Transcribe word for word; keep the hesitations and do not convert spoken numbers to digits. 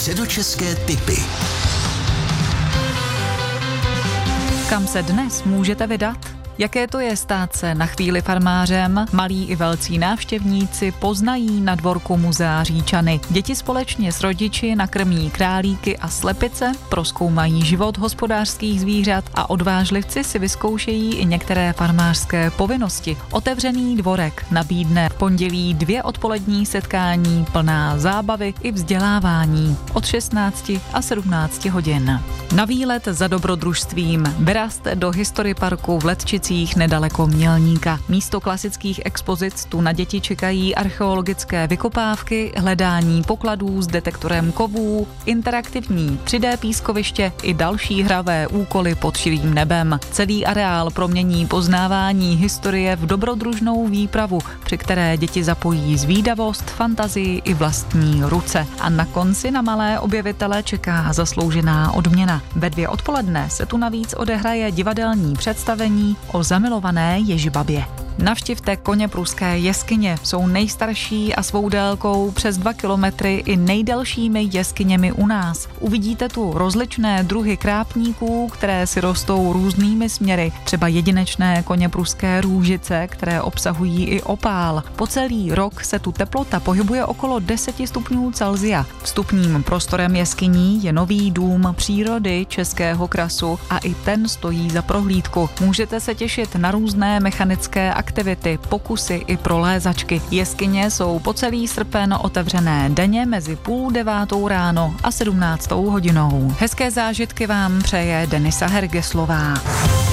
Středočeské tipy. Kam se dnes můžete vydat? Jaké to je stát se na chvíli farmářem? Malí i velcí návštěvníci poznají na dvorku muzea Říčany. Děti společně s rodiči nakrmí králíky a slepice, prozkoumají život hospodářských zvířat a odvážlivci si vyzkoušejí i některé farmářské povinnosti. Otevřený dvorek nabídne v pondělí dvě odpolední setkání plná zábavy i vzdělávání od šestnácti a sedmnácti hodin. Na výlet za dobrodružstvím vyrazte do History Parku v Letčicích nedaleko Mělníka. Místo klasických expozic tu na děti čekají archeologické vykopávky, hledání pokladů s detektorem kovů, interaktivní tři dé pískoviště i další hravé úkoly pod širým nebem. Celý areál promění poznávání historie v dobrodružnou výpravu, při které děti zapojí zvídavost, fantazii i vlastní ruce. A na konci na malé objevitele čeká zasloužená odměna. Ve dvě odpoledne se tu navíc odehraje divadelní představení o zamilované Ježibabě. Navštivte Koněpruské jeskyně, jsou nejstarší a svou délkou přes dva kilometry i nejdelšími jeskyněmi u nás. Uvidíte tu rozličné druhy krápníků, které si rostou různými směry, třeba jedinečné koněpruské růžice, které obsahují i opál. Po celý rok se tu teplota pohybuje okolo deseti stupňů Celsia. Vstupním prostorem jeskyní je nový dům přírody Českého krasu a i ten stojí za prohlídku. Můžete se těšit na různé mechanické aktivity, pokusy i prolézačky. Jeskyně jsou po celý srpen otevřené denně mezi půl devátou ráno a sedmnáctou hodinou. Hezké zážitky vám přeje Denisa Hergeslová.